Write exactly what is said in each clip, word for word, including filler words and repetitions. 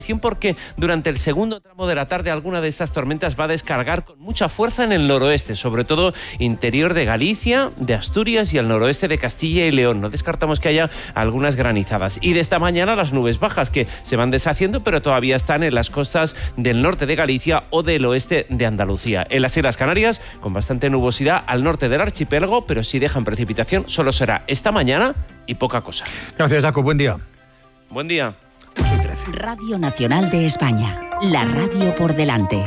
porque durante el segundo tramo de la tarde alguna de estas tormentas va a descargar con mucha fuerza en el noroeste, sobre todo interior de Galicia, de Asturias y el noroeste de Castilla y León. No descartamos que haya algunas granizadas. Y de esta mañana las nubes bajas que se van deshaciendo, pero todavía están en las costas del norte de Galicia o del oeste de Andalucía. En las Islas Canarias, con bastante nubosidad al norte del archipiélago, pero si dejan precipitación solo será esta mañana y poca cosa. Gracias, Jaco. Buen día. Buen día. Radio Nacional de España, la radio por delante.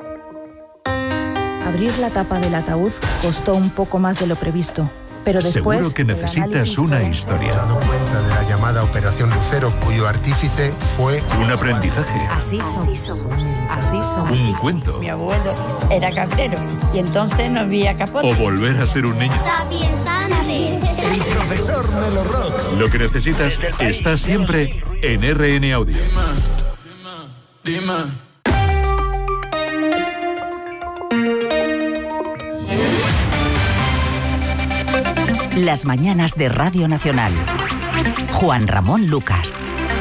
Abrir la tapa del ataúd costó un poco más de lo previsto, pero después... Seguro que necesitas una historia. He dado cuenta de la llamada Operación Lucero, cuyo artífice fue... Un aprendizaje. Así somos. Así somos. Un cuento. Mi abuelo era cabrero y entonces no había capote. O volver a ser un niño. El profesor Melo Rock. Lo que necesitas está siempre en R N Audio. Dime, dime. Las mañanas de Radio Nacional. Juan Ramón Lucas.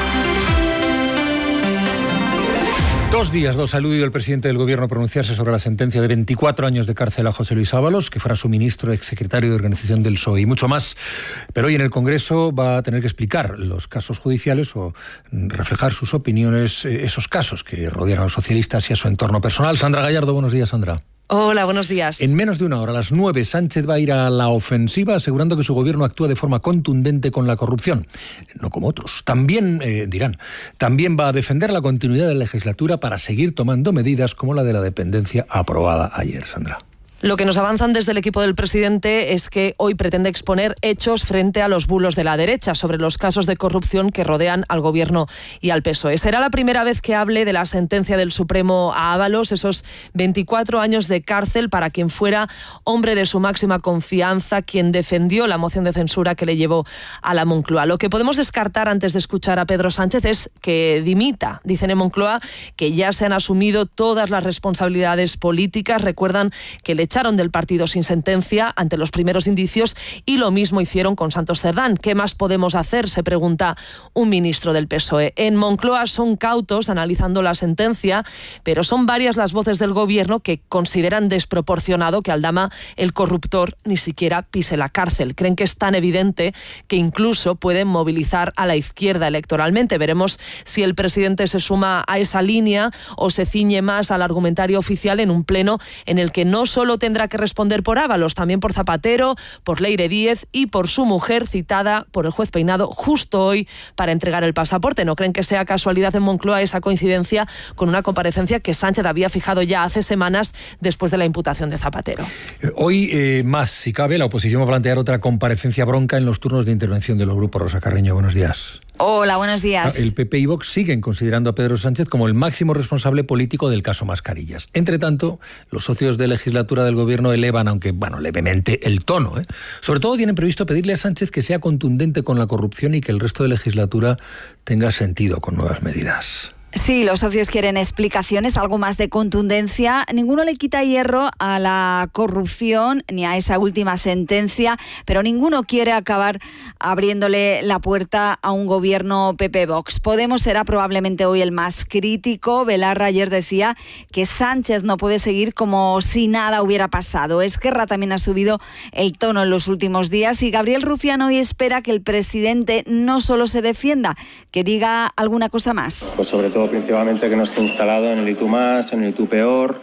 Dos días, dos, ha aludido el presidente del Gobierno a pronunciarse sobre la sentencia de veinticuatro años de cárcel a José Luis Ábalos, que fuera su ministro, exsecretario de Organización del P S O E, y mucho más. Pero hoy en el Congreso va a tener que explicar los casos judiciales o reflejar sus opiniones, esos casos que rodean a los socialistas y a su entorno personal. Sandra Gallardo, buenos días, Sandra. Hola, buenos días. En menos de una hora, a las nueve, Sánchez va a ir a la ofensiva asegurando que su gobierno actúa de forma contundente con la corrupción. No como otros. También, eh, dirán, también va a defender la continuidad de la legislatura para seguir tomando medidas como la de la dependencia aprobada ayer, Sandra. Lo que nos avanzan desde el equipo del presidente es que hoy pretende exponer hechos frente a los bulos de la derecha sobre los casos de corrupción que rodean al Gobierno y al P S O E. Será la primera vez que hable de la sentencia del Supremo a Ábalos, esos veinticuatro años de cárcel para quien fuera hombre de su máxima confianza, quien defendió la moción de censura que le llevó a la Moncloa. Lo que podemos descartar antes de escuchar a Pedro Sánchez es que dimita. Dicen en Moncloa que ya se han asumido todas las responsabilidades políticas. Recuerdan que le echaron del partido sin sentencia ante los primeros indicios y lo mismo hicieron con Santos Cerdán. ¿Qué más podemos hacer?, se pregunta un ministro del P S O E. En Moncloa son cautos analizando la sentencia, pero son varias las voces del Gobierno que consideran desproporcionado que Aldama, el corruptor, ni siquiera pise la cárcel. Creen que es tan evidente que incluso pueden movilizar a la izquierda electoralmente. Veremos si el presidente se suma a esa línea o se ciñe más al argumentario oficial en un pleno en el que no solo tendrá que responder por Ábalos, también por Zapatero, por Leire Díez y por su mujer, citada por el juez Peinado justo hoy para entregar el pasaporte. ¿No creen que sea casualidad en Moncloa esa coincidencia con una comparecencia que Sánchez había fijado ya hace semanas después de la imputación de Zapatero? Hoy, eh, más si cabe, la oposición va a plantear otra comparecencia bronca en los turnos de intervención de los grupos. Rosa Carreño, buenos días. Hola, buenos días. El P P y Vox siguen considerando a Pedro Sánchez como el máximo responsable político del caso Mascarillas. Entre tanto, los socios de legislatura del Gobierno elevan, aunque, bueno, levemente, el tono, ¿eh? Sobre todo tienen previsto pedirle a Sánchez que sea contundente con la corrupción y que el resto de legislatura tenga sentido con nuevas medidas. Sí, los socios quieren explicaciones, algo más de contundencia. Ninguno le quita hierro a la corrupción ni a esa última sentencia, pero ninguno quiere acabar abriéndole la puerta a un gobierno P P-Vox. Podemos será probablemente hoy el más crítico. Belarra ayer decía que Sánchez no puede seguir como si nada hubiera pasado. Esquerra también ha subido el tono en los últimos días y Gabriel Rufián hoy espera que el presidente no solo se defienda, que diga alguna cosa más. Pues sobre todo principalmente que no esté instalado en el y tú más, en el y tú peor,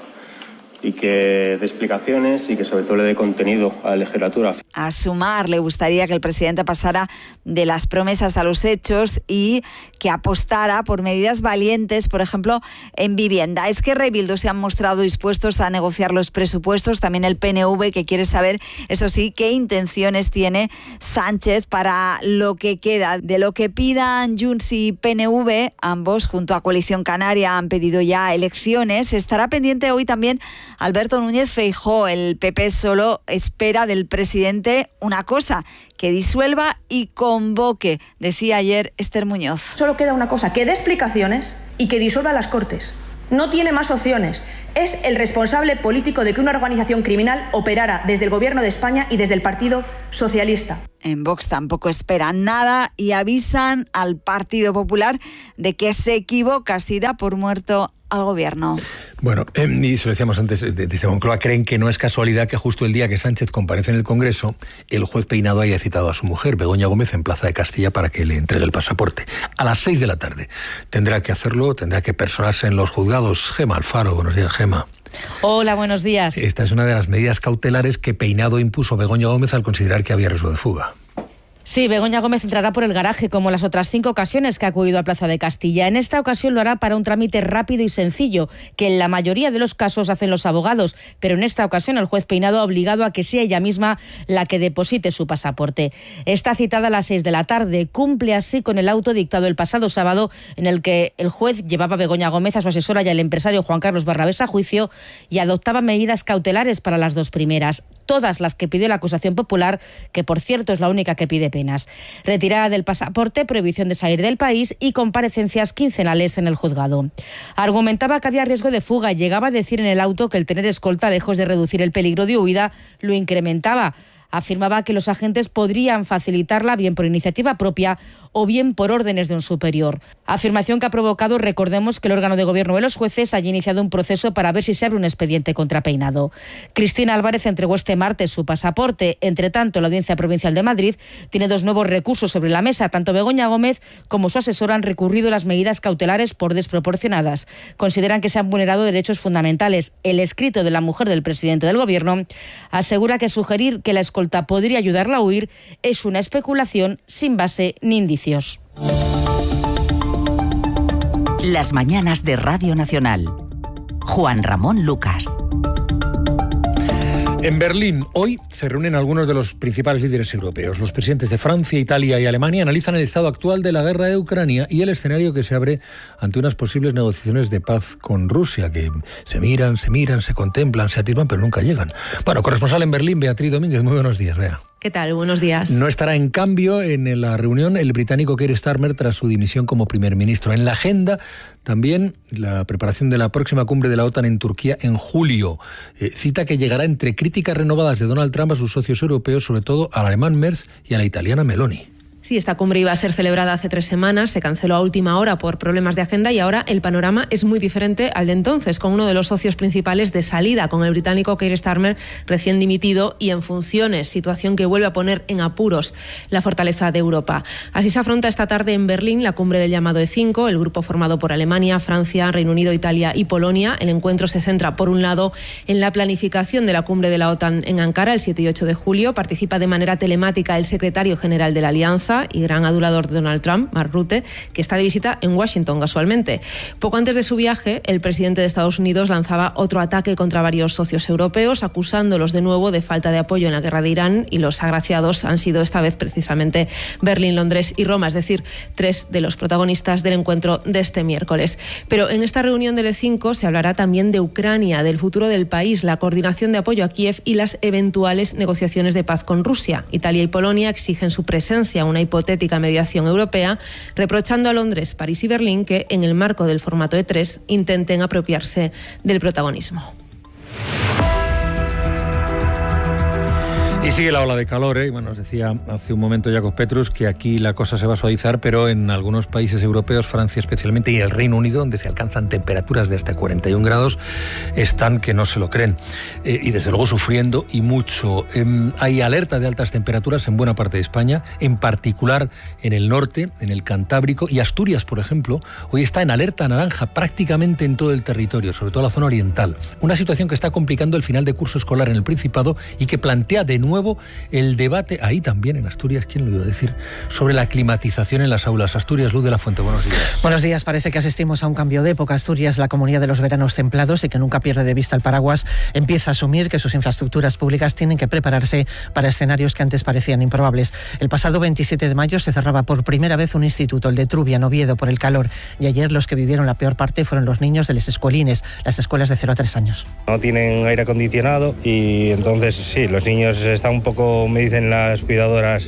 y que dé explicaciones y que sobre todo le dé contenido a la legislatura. A sumar, le gustaría que el presidente pasara de las promesas a los hechos y que apostara por medidas valientes, por ejemplo, en vivienda. Esquerra y Bildu se han mostrado dispuestos a negociar los presupuestos, también el P N V, que quiere saber, eso sí, qué intenciones tiene Sánchez para lo que queda. De lo que pidan Junts y P N V, ambos junto a Coalición Canaria han pedido ya elecciones. Estará pendiente hoy también Alberto Núñez Feijóo. El P P solo espera del presidente una cosa, que disuelva y convoque, decía ayer Esther Muñoz. Solo queda una cosa, que dé explicaciones y que disuelva las Cortes. No tiene más opciones. Es el responsable político de que una organización criminal operara desde el Gobierno de España y desde el Partido Socialista. En Vox tampoco esperan nada y avisan al Partido Popular de que se equivoca si da por muerto al Gobierno. Bueno, eh, y se lo decíamos antes, desde Moncloa creen que no es casualidad que justo el día que Sánchez comparece en el Congreso, el juez Peinado haya citado a su mujer, Begoña Gómez, en Plaza de Castilla para que le entregue el pasaporte. A las seis de la tarde. Tendrá que hacerlo, tendrá que personarse en los juzgados. Gema Alfaro, buenos días, Gema. Hola, buenos días. Esta es una de las medidas cautelares que Peinado impuso a Begoña Gómez al considerar que había riesgo de fuga. Sí, Begoña Gómez entrará por el garaje como las otras cinco ocasiones que ha acudido a Plaza de Castilla. En esta ocasión lo hará para un trámite rápido y sencillo, que en la mayoría de los casos hacen los abogados, pero en esta ocasión el juez Peinado ha obligado a que sea ella misma la que deposite su pasaporte. Está citada a las seis de la tarde, cumple así con el auto dictado el pasado sábado en el que el juez llevaba a Begoña Gómez, a su asesora y al empresario Juan Carlos Barrabés a juicio y adoptaba medidas cautelares para las dos primeras, todas las que pidió la acusación popular, que por cierto es la única que pide penas. Retirada del pasaporte, prohibición de salir del país y comparecencias quincenales en el juzgado. Argumentaba que había riesgo de fuga y llegaba a decir en el auto que el tener escolta, lejos de reducir el peligro de huida, lo incrementaba. Afirmaba que los agentes podrían facilitarla bien por iniciativa propia o bien por órdenes de un superior. Afirmación que ha provocado, recordemos, que el órgano de gobierno de los jueces haya iniciado un proceso para ver si se abre un expediente contra Peinado. Cristina Álvarez entregó este martes su pasaporte. Entre tanto, la Audiencia Provincial de Madrid tiene dos nuevos recursos sobre la mesa. Tanto Begoña Gómez como su asesora han recurrido las medidas cautelares por desproporcionadas. Consideran que se han vulnerado derechos fundamentales. El escrito de la mujer del presidente del gobierno asegura que sugerir que la escolta podría ayudarla a huir es una especulación sin base ni indicios. Las mañanas de Radio Nacional. Juan Ramón Lucas. En Berlín, hoy se reúnen algunos de los principales líderes europeos. Los presidentes de Francia, Italia y Alemania analizan el estado actual de la guerra de Ucrania y el escenario que se abre ante unas posibles negociaciones de paz con Rusia, que se miran, se miran, se contemplan, se atisban, pero nunca llegan. Bueno, corresponsal en Berlín, Beatriz Domínguez, muy buenos días, Bea. ¿Qué tal? Buenos días. No estará, en cambio, en la reunión el británico Keir Starmer tras su dimisión como primer ministro. En la agenda también la preparación de la próxima cumbre de la OTAN en Turquía en julio. Eh, cita que llegará entre críticas renovadas de Donald Trump a sus socios europeos, sobre todo al alemán Merz y a la italiana Meloni. Sí, esta cumbre iba a ser celebrada hace tres semanas, se canceló a última hora por problemas de agenda y ahora el panorama es muy diferente al de entonces, con uno de los socios principales de salida, con el británico Keir Starmer recién dimitido y en funciones, situación que vuelve a poner en apuros la fortaleza de Europa. Así se afronta esta tarde en Berlín la cumbre del llamado E cinco, el grupo formado por Alemania, Francia, Reino Unido, Italia y Polonia. El encuentro se centra, por un lado, en la planificación de la cumbre de la OTAN en Ankara el siete y ocho de julio. Participa de manera telemática el secretario general de la Alianza y gran adulador de Donald Trump, Mark Rutte, que está de visita en Washington casualmente. Poco antes de su viaje, el presidente de Estados Unidos lanzaba otro ataque contra varios socios europeos, acusándolos de nuevo de falta de apoyo en la guerra de Irán, y los agraciados han sido esta vez precisamente Berlín, Londres y Roma, es decir, tres de los protagonistas del encuentro de este miércoles. Pero en esta reunión del E cinco se hablará también de Ucrania, del futuro del país, la coordinación de apoyo a Kiev y las eventuales negociaciones de paz con Rusia. Italia y Polonia exigen su presencia, una hipotética mediación europea, reprochando a Londres, París y Berlín que, en el marco del formato E tres, intenten apropiarse del protagonismo. Y sigue la ola de calor, ¿eh? Bueno, nos decía hace un momento Jakub Petrus que aquí la cosa se va a suavizar, pero en algunos países europeos, Francia especialmente, y el Reino Unido, donde se alcanzan temperaturas de hasta cuarenta y un grados, están que no se lo creen. Eh, y desde luego sufriendo y mucho. Eh, hay alerta de altas temperaturas en buena parte de España, en particular en el norte, en el Cantábrico, y Asturias, por ejemplo, hoy está en alerta naranja prácticamente en todo el territorio, sobre todo la zona oriental. Una situación que está complicando el final de curso escolar en el Principado y que plantea de nuevo nuevo el debate, ahí también en Asturias, ¿quién lo iba a decir?, sobre la climatización en las aulas. Asturias, Luz de la Fuente, buenos días. Buenos días, parece que asistimos a un cambio de época. Asturias, la comunidad de los veranos templados y que nunca pierde de vista el paraguas, empieza a asumir que sus infraestructuras públicas tienen que prepararse para escenarios que antes parecían improbables. El pasado veintisiete de mayo se cerraba por primera vez un instituto, el de Trubia, en Oviedo, por el calor, y ayer los que vivieron la peor parte fueron los niños de las escuelines, las escuelas de cero a tres años. No tienen aire acondicionado y entonces sí, los niños están un poco, me dicen las cuidadoras,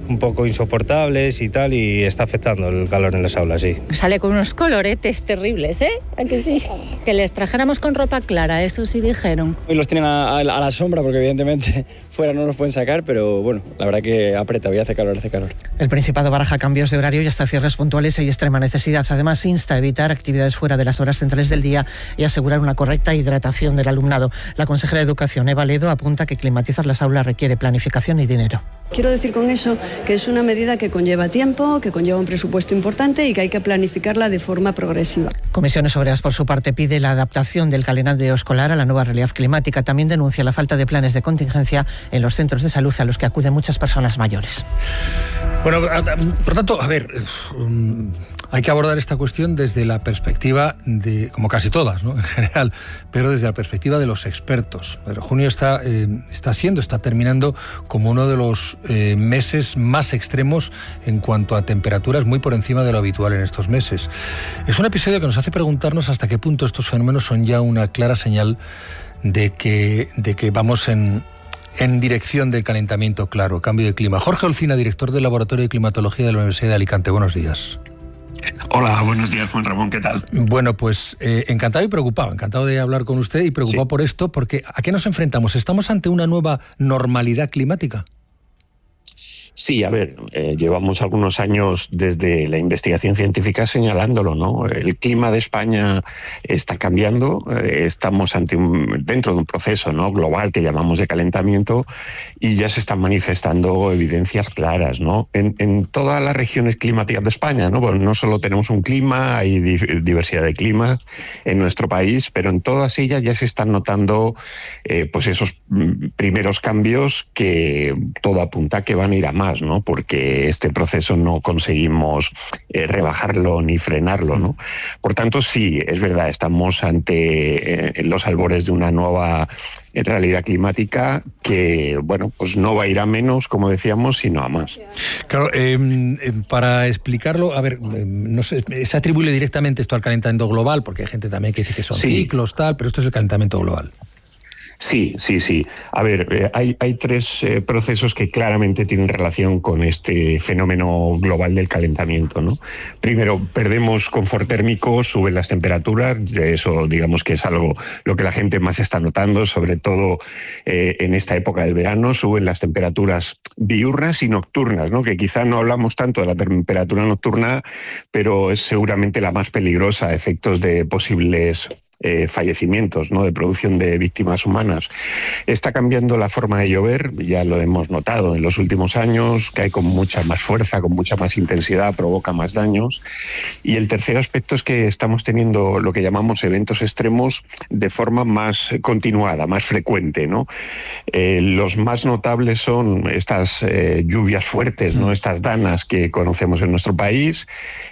un poco insoportables y tal, y está afectando el calor en las aulas, sí. Sale con unos coloretes terribles, ¿eh? ¿A que sí? Que les trajéramos con ropa clara, eso sí dijeron. Hoy los tienen a, a, a la sombra porque evidentemente fuera no los pueden sacar, pero bueno, la verdad que aprieta, hoy hace calor, hace calor. El Principado baraja cambios de horario y hasta cierres puntuales y extrema necesidad. Además, insta a evitar actividades fuera de las horas centrales del día y asegurar una correcta hidratación del alumnado. La consejera de Educación, Eva Ledo, apunta que climatizar las aulas requiere planificación y dinero. Quiero decir con eso que es una medida que conlleva tiempo, que conlleva un presupuesto importante y que hay que planificarla de forma progresiva. Comisiones Obreras, por su parte, pide la adaptación del calendario escolar a la nueva realidad climática. También denuncia la falta de planes de contingencia en los centros de salud a los que acuden muchas personas mayores. Bueno, por tanto, a ver, hay que abordar esta cuestión desde la perspectiva de, como casi todas, ¿no?, en general, pero desde la perspectiva de los expertos. Pero junio está, eh, está siendo, está terminando como uno de los eh, meses más extremos en cuanto a temperaturas, muy por encima de lo habitual en estos meses. Es un episodio que nos hace preguntarnos hasta qué punto estos fenómenos son ya una clara señal de que, de que vamos en... en dirección del calentamiento, claro, cambio de clima. Jorge Olcina, director del Laboratorio de Climatología de la Universidad de Alicante. Buenos días. Hola, buenos días, Juan Ramón, ¿qué tal? Bueno, pues eh, encantado y preocupado, encantado de hablar con usted y preocupado sí. por esto, porque ¿a qué nos enfrentamos? ¿Estamos ante una nueva normalidad climática? Sí, a ver, eh, llevamos algunos años desde la investigación científica señalándolo, ¿no? El clima de España está cambiando, eh, estamos ante un, dentro de un proceso, ¿no?, global que llamamos de calentamiento, y ya se están manifestando evidencias claras, ¿no? En, en todas las regiones climáticas de España, ¿no? Bueno, no solo tenemos un clima, hay di diversidad de climas en nuestro país, pero en todas ellas ya se están notando eh, pues esos primeros cambios que todo apunta que van a ir a más, ¿no? Porque este proceso no conseguimos eh, rebajarlo ni frenarlo, ¿no? Por tanto, sí, es verdad, estamos ante eh, los albores de una nueva realidad climática que, bueno, pues no va a ir a menos, como decíamos, sino a más. Claro, eh, para explicarlo, a ver, eh, no sé, se atribuye directamente esto al calentamiento global, porque hay gente también que dice que son sí. ciclos, tal, pero esto es el calentamiento global. Sí, sí, sí. A ver, eh, hay, hay tres eh, procesos que claramente tienen relación con este fenómeno global del calentamiento, ¿no? Primero, perdemos confort térmico, suben las temperaturas, eso digamos que es algo lo que la gente más está notando, sobre todo eh, en esta época del verano, suben las temperaturas diurnas y nocturnas, ¿no? Que quizá no hablamos tanto de la temperatura nocturna, pero es seguramente la más peligrosa, efectos de posibles Eh, fallecimientos, ¿no?, de producción de víctimas humanas. Está cambiando la forma de llover, ya lo hemos notado en los últimos años, cae con mucha más fuerza, con mucha más intensidad, provoca más daños. Y el tercer aspecto es que estamos teniendo lo que llamamos eventos extremos de forma más continuada, más frecuente, ¿no? Eh, los más notables son estas eh, lluvias fuertes, ¿no?, estas danas que conocemos en nuestro país,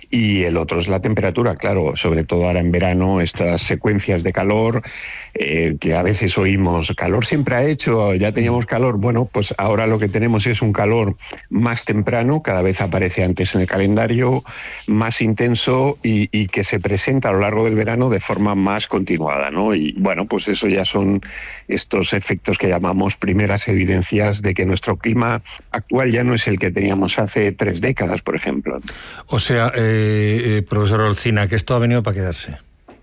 y el otro es la temperatura, claro, sobre todo ahora en verano, estas secuencias de calor eh, que a veces oímos, calor siempre ha hecho, ya teníamos calor. Bueno, pues ahora lo que tenemos es un calor más temprano, cada vez aparece antes en el calendario, más intenso y, y que se presenta a lo largo del verano de forma más continuada, ¿no? Y bueno, pues eso ya son estos efectos que llamamos primeras evidencias de que nuestro clima actual ya no es el que teníamos hace tres décadas, por ejemplo. O sea, eh, eh, profesor Olcina, que esto ha venido para quedarse.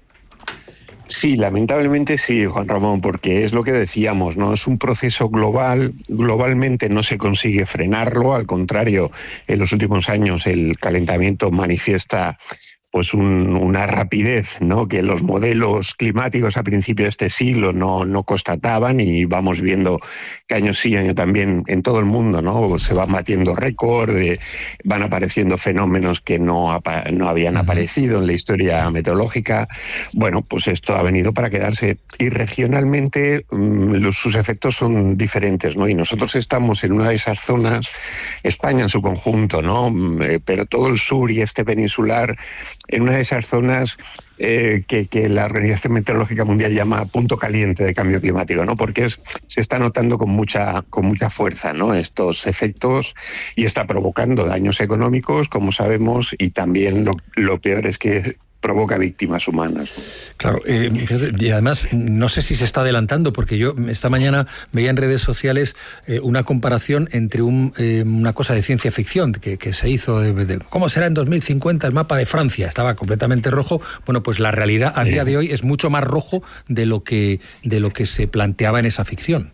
Sí, lamentablemente sí, Juan Ramón, porque es lo que decíamos, ¿no? Es un proceso global, globalmente no se consigue frenarlo, al contrario, en los últimos años el calentamiento manifiesta pues un, una rapidez, ¿no?, que los modelos climáticos a principios de este siglo no, no constataban, y vamos viendo que año sí, año también en todo el mundo, ¿no?, se van batiendo récord, eh, van apareciendo fenómenos que no, apa no habían uh-huh. aparecido en la historia meteorológica. Bueno, pues esto ha venido para quedarse, y regionalmente mmm, los, sus efectos son diferentes, ¿no? Y nosotros estamos en una de esas zonas, España en su conjunto, ¿no?, eh, pero todo el sur y este peninsular, en una de esas zonas eh, que, que la Organización Meteorológica Mundial llama punto caliente de cambio climático, ¿no? Porque es, se está notando con mucha, con mucha fuerza, ¿no?, estos efectos, y está provocando daños económicos, como sabemos, y también lo, lo peor es que provoca víctimas humanas, ¿no? Claro, eh, y además no sé si se está adelantando, porque yo esta mañana veía en redes sociales eh, una comparación entre un, eh, una cosa de ciencia ficción que, que se hizo de, de cómo será en dos mil cincuenta el mapa de Francia, estaba completamente rojo. Bueno, pues la realidad a día de hoy es mucho más rojo de lo que, de lo que se planteaba en esa ficción.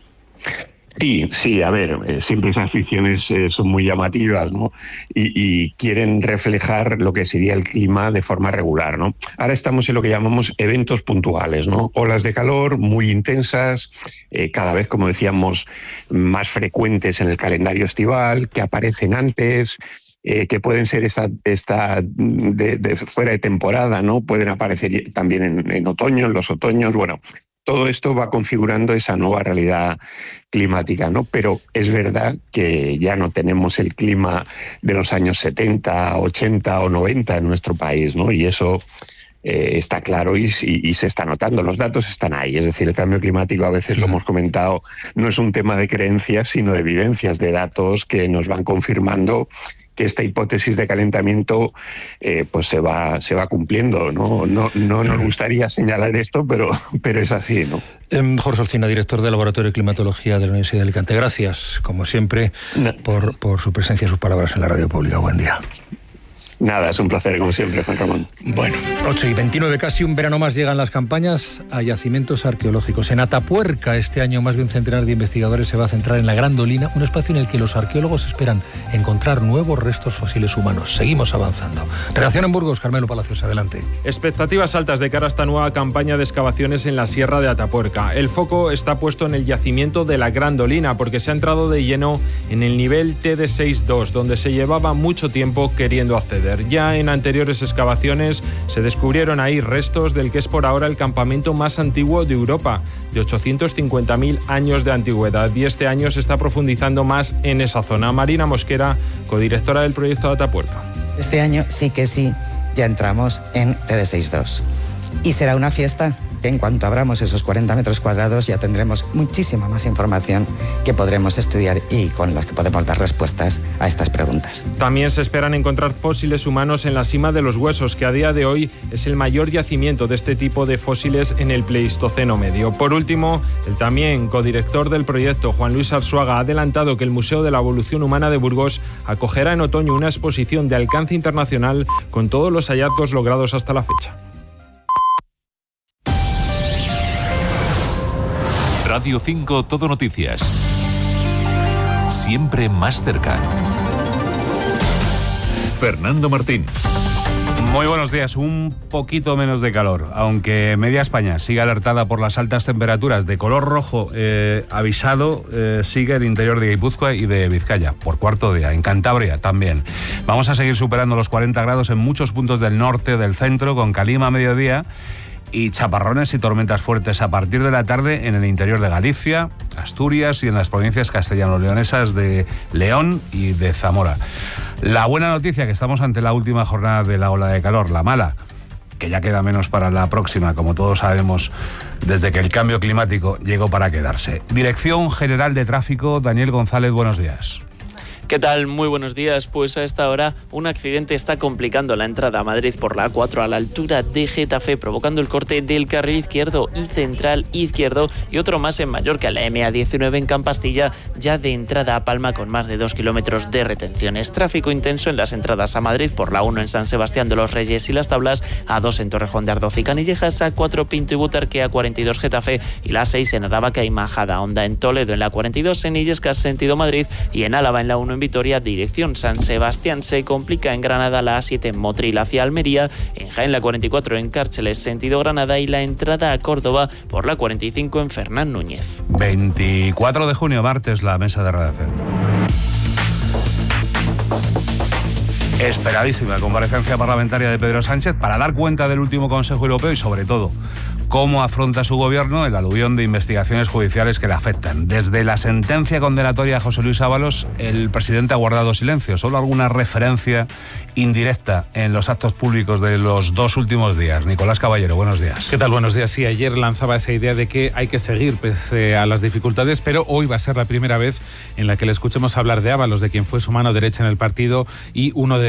Sí, sí, a ver, eh, siempre esas ficciones eh, son muy llamativas, ¿no? Y, y quieren reflejar lo que sería el clima de forma regular, ¿no? Ahora estamos en lo que llamamos eventos puntuales, ¿no? Olas de calor muy intensas, eh, cada vez, como decíamos, más frecuentes en el calendario estival, que aparecen antes, eh, que pueden ser esta, esta de, de fuera de temporada, ¿no? Pueden aparecer también en, en otoño, en los otoños, bueno. Todo esto va configurando esa nueva realidad climática, ¿no? Pero es verdad que ya no tenemos el clima de los años setenta, ochenta o noventa en nuestro país, ¿no? Y eso eh, está claro y, y, y se está notando. Los datos están ahí. Es decir, el cambio climático, a veces lo hemos comentado, no es un tema de creencias, sino de evidencias, de datos que nos van confirmando que esta hipótesis de calentamiento eh, pues se va se va cumpliendo, ¿no? No, no nos gustaría señalar esto, pero, pero es así, ¿no? Eh, Jorge Olcina, director del Laboratorio de Climatología de la Universidad de Alicante. Gracias, como siempre, no. por, por su presencia y sus palabras en la radio pública. Buen día. Nada, es un placer, como siempre, Juan Ramón. Bueno, ocho y veintinueve, casi un verano más llegan las campañas a yacimientos arqueológicos. En Atapuerca, este año, más de un centenar de investigadores se va a centrar en la Gran Dolina, un espacio en el que los arqueólogos esperan encontrar nuevos restos fósiles humanos. Seguimos avanzando. Redacción en Burgos, Carmelo Palacios, adelante. Expectativas altas de cara a esta nueva campaña de excavaciones en la Sierra de Atapuerca. El foco está puesto en el yacimiento de la Gran Dolina, porque se ha entrado de lleno en el nivel T D seis dos, donde se llevaba mucho tiempo queriendo acceder. Ya en anteriores excavaciones se descubrieron ahí restos del que es por ahora el campamento más antiguo de Europa, de ochocientos cincuenta mil años de antigüedad, y este año se está profundizando más en esa zona. Marina Mosquera, codirectora del proyecto de Atapuerca. Este año sí que sí, ya entramos en T D seis dos. Y será una fiesta que en cuanto abramos esos cuarenta metros cuadrados ya tendremos muchísima más información que podremos estudiar y con las que podemos dar respuestas a estas preguntas. También se esperan encontrar fósiles humanos en la Sima de los Huesos, que a día de hoy es el mayor yacimiento de este tipo de fósiles en el Pleistoceno medio. Por último, el también codirector del proyecto, Juan Luis Arzuaga, ha adelantado que el Museo de la Evolución Humana de Burgos acogerá en otoño una exposición de alcance internacional con todos los hallazgos logrados hasta la fecha. Radio cinco Todo Noticias. Siempre más cerca. Fernando Martín. Muy buenos días. Un poquito menos de calor, aunque media España sigue alertada por las altas temperaturas. De color rojo eh, avisado eh, sigue el interior de Guipúzcoa y de Vizcaya, por cuarto día. En Cantabria también. Vamos a seguir superando los cuarenta grados en muchos puntos del norte, del centro, con calima a mediodía, y chaparrones y tormentas fuertes a partir de la tarde en el interior de Galicia, Asturias y en las provincias castellano-leonesas de León y de Zamora. La buena noticia, que estamos ante la última jornada de la ola de calor. La mala, que ya queda menos para la próxima, como todos sabemos, desde que el cambio climático llegó para quedarse. Dirección General de Tráfico, Daniel González, buenos días. ¿Qué tal? Muy buenos días. Pues a esta hora un accidente está complicando la entrada a Madrid por la A cuatro a la altura de Getafe, provocando el corte del carril izquierdo y central izquierdo, y otro más en Mallorca, la eme a diecinueve en Campastilla, ya de entrada a Palma con más de dos kilómetros de retenciones. Tráfico intenso en las entradas a Madrid por la uno en San Sebastián de los Reyes y Las Tablas, a dos en Torrejón de Ardoz y Canillejas, a cuatro Pinto y Butarque, a cuarenta y dos Getafe y la seis en Aravaca y Majada Honda, en Toledo en la cuarenta y dos, en Illescas sentido Madrid, y en Álava en la uno en Vitoria, dirección San Sebastián. Se complica en Granada la A siete en Motril hacia Almería, en Jaén la cuarenta y cuatro en Cárceles sentido Granada, y la entrada a Córdoba por la cuarenta y cinco en Fernán Núñez. veinticuatro de junio, martes, la mesa de redacción. Esperadísima comparecencia parlamentaria de Pedro Sánchez para dar cuenta del último Consejo Europeo y, sobre todo, cómo afronta su gobierno el aluvión de investigaciones judiciales que le afectan. Desde la sentencia condenatoria a José Luis Ábalos, el presidente ha guardado silencio, solo alguna referencia indirecta en los actos públicos de los dos últimos días. Nicolás Caballero, buenos días. ¿Qué tal? Buenos días. Sí, ayer lanzaba esa idea de que hay que seguir pese a las dificultades, pero hoy va a ser la primera vez en la que le escuchemos hablar de Ábalos, de quien fue su mano derecha en el partido y uno de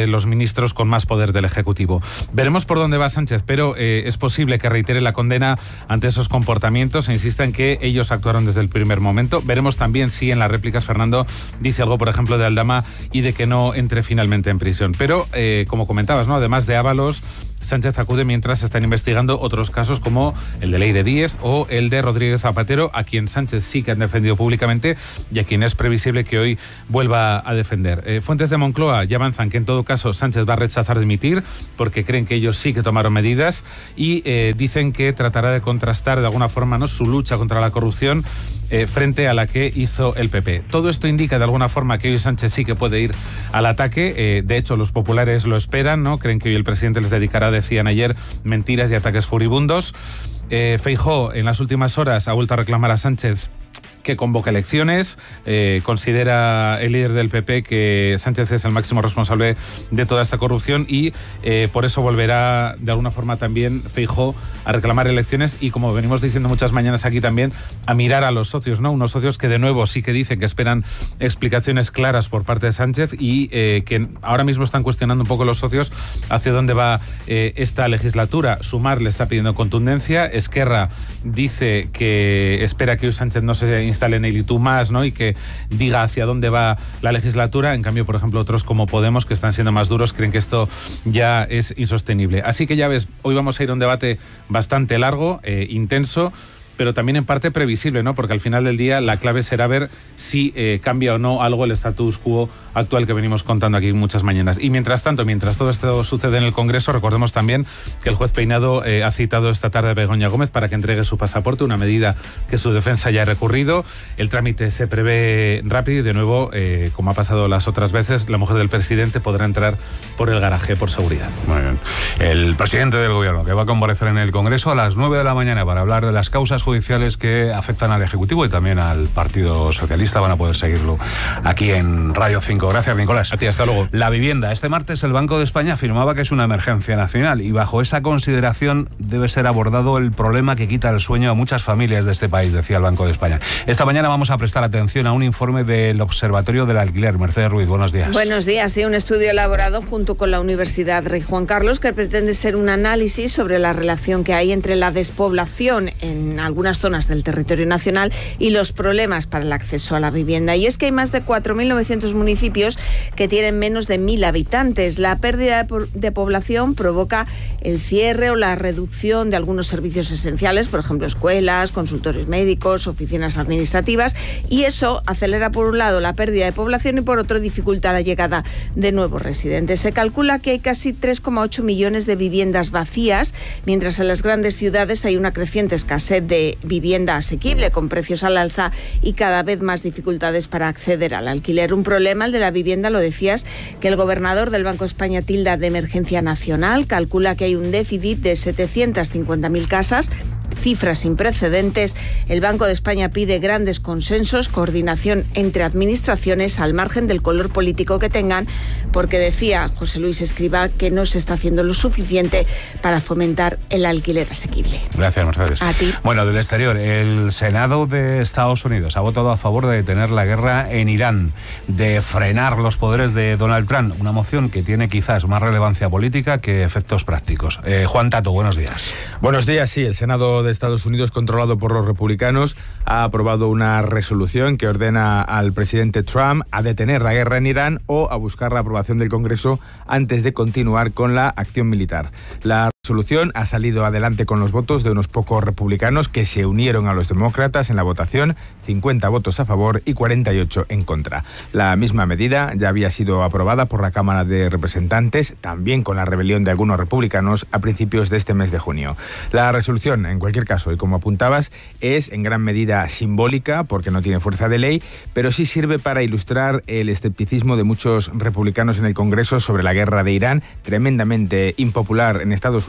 de los ministros con más poder del Ejecutivo. Veremos por dónde va Sánchez, pero eh, es posible que reitere la condena ante esos comportamientos e insista en que ellos actuaron desde el primer momento. Veremos también si en las réplicas Fernando dice algo, por ejemplo, de Aldama y de que no entre finalmente en prisión. Pero, eh, como comentabas, ¿no? Además de Ábalos, Sánchez acude mientras se están investigando otros casos como el de Leire Díez o el de Rodríguez Zapatero, a quien Sánchez sí que han defendido públicamente y a quien es previsible que hoy vuelva a defender. Eh, fuentes de Moncloa ya avanzan que en todo caso Sánchez va a rechazar dimitir porque creen que ellos sí que tomaron medidas y eh, dicen que tratará de contrastar de alguna forma, ¿no?, su lucha contra la corrupción Eh, frente a la que hizo el P P. Todo esto indica de alguna forma que hoy Sánchez sí que puede ir al ataque. Eh, de hecho, los populares lo esperan, ¿no? Creen que hoy el presidente les dedicará, decían ayer, mentiras y ataques furibundos. Eh, Feijóo, en las últimas horas, ha vuelto a reclamar a Sánchez que convoque elecciones. Eh, considera el líder del P P que Sánchez es el máximo responsable de toda esta corrupción y eh, por eso volverá de alguna forma también Feijóo a reclamar elecciones y, como venimos diciendo muchas mañanas aquí también, a mirar a los socios, ¿no? Unos socios que de nuevo sí que dicen que esperan explicaciones claras por parte de Sánchez y eh, que ahora mismo están cuestionando un poco los socios hacia dónde va eh, esta legislatura. Sumar le está pidiendo contundencia. Esquerra dice que espera que hoy Sánchez no se instale en el y tú más, ¿no?, y que diga hacia dónde va la legislatura. En cambio, por ejemplo, otros como Podemos, que están siendo más duros, creen que esto ya es insostenible. Así que ya ves, hoy vamos a ir a un debate bastante largo, eh, intenso, pero también en parte previsible, ¿no? Porque al final del día la clave será ver si eh, cambia o no algo el status quo actual que venimos contando aquí muchas mañanas. Y mientras tanto, mientras todo esto sucede en el Congreso, recordemos también que el juez Peinado eh, ha citado esta tarde a Begoña Gómez para que entregue su pasaporte, una medida que su defensa ya ha recurrido. El trámite se prevé rápido y, de nuevo, eh, como ha pasado las otras veces, la mujer del presidente podrá entrar por el garaje por seguridad. Muy bien. El presidente del Gobierno, que va a comparecer en el Congreso a las nueve de la mañana para hablar de las causas judiciales que afectan al Ejecutivo y también al Partido Socialista. Van a poder seguirlo aquí en Radio cinco. Gracias, Nicolás. A ti, hasta luego. La vivienda. Este martes el Banco de España afirmaba que es una emergencia nacional y bajo esa consideración debe ser abordado el problema que quita el sueño a muchas familias de este país, decía el Banco de España. Esta mañana vamos a prestar atención a un informe del Observatorio del Alquiler. Mercedes Ruiz, buenos días. Buenos días. Sí, un estudio elaborado junto con la Universidad Rey Juan Carlos que pretende ser un análisis sobre la relación que hay entre la despoblación en algunas zonas del territorio nacional y los problemas para el acceso a la vivienda. Y es que hay más de cuatro mil novecientos municipios que tienen menos de mil habitantes. La pérdida de población provoca el cierre o la reducción de algunos servicios esenciales, por ejemplo, escuelas, consultorios médicos, oficinas administrativas, y eso acelera, por un lado, la pérdida de población y, por otro, dificulta la llegada de nuevos residentes. Se calcula que hay casi tres coma ocho millones de viviendas vacías, mientras en las grandes ciudades hay una creciente escasez de vivienda asequible, con precios al alza y cada vez más dificultades para acceder al alquiler. Un problema, el de la vivienda, lo decías, que el gobernador del Banco de España tilda de emergencia nacional. Calcula que hay un déficit de setecientas cincuenta mil casas, cifras sin precedentes. El Banco de España pide grandes consensos, coordinación entre administraciones al margen del color político que tengan, porque decía José Luis Escrivá que no se está haciendo lo suficiente para fomentar el alquiler asequible. Gracias, Mercedes. A ti. Bueno, del exterior, el Senado de Estados Unidos ha votado a favor de detener la guerra en Irán, de frenar los poderes de Donald Trump, una moción que tiene quizás más relevancia política que efectos prácticos. Eh, Juan Tato, buenos días. Buenos días, sí, el Senado de Estados Unidos, controlado por los republicanos, ha aprobado una resolución que ordena al presidente Trump a detener la guerra en Irán o a buscar la aprobación del Congreso antes de continuar con la acción militar. La resolución ha salido adelante con los votos de unos pocos republicanos que se unieron a los demócratas en la votación, cincuenta votos a favor y cuarenta y ocho en contra. La misma medida ya había sido aprobada por la Cámara de Representantes, también con la rebelión de algunos republicanos a principios de este mes de junio. La resolución, en cualquier caso, y como apuntabas, es en gran medida simbólica porque no tiene fuerza de ley, pero sí sirve para ilustrar el escepticismo de muchos republicanos en el Congreso sobre la guerra de Irán, tremendamente impopular en Estados Unidos